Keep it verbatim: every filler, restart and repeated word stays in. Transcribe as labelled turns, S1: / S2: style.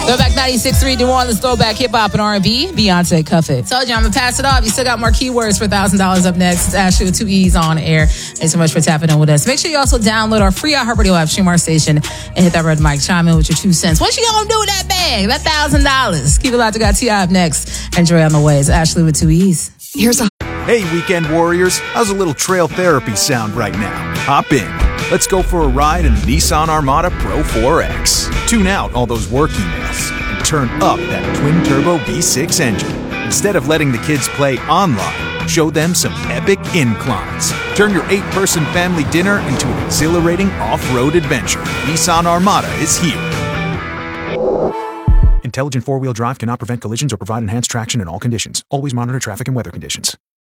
S1: Throwback ninety-six point three New Orleans throwback hip hop and R and B. Beyonce, Cuff It. Told you I'm gonna pass it off. You still got more keywords for one thousand dollars up next. It's Ashley with two E's on air. Thanks so much for tapping in with us. Make sure you also download our free iHeartRadio app, stream our station, and hit that red mic. Chime in with your two cents. What you gonna do with that bag? That one thousand dollars. Keep it locked. We got T I up next. Enjoy on the way. It's Ashley with two E's.
S2: Here's a...
S3: Hey, weekend warriors. How's a little trail therapy sound right now? Hop in. Let's go for a ride in the Nissan Armada Pro four X. Tune out all those work emails and turn up that twin-turbo V six engine. Instead of letting the kids play online, show them some epic inclines. Turn your eight-person family dinner into an exhilarating off-road adventure. Nissan Armada is here. Intelligent four-wheel drive cannot prevent collisions or provide enhanced traction in all conditions. Always monitor traffic and weather conditions.